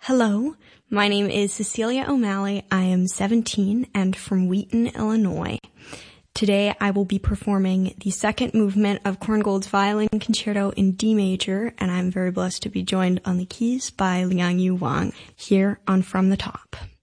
Hello, my name is Cecilia O'Malley. I am 17 and from Wheaton, Illinois. Today I will be performing the second movement of Korngold's Violin Concerto in D major, and I'm very blessed to be joined on the keys by Liang Yu Wang here on From the Top.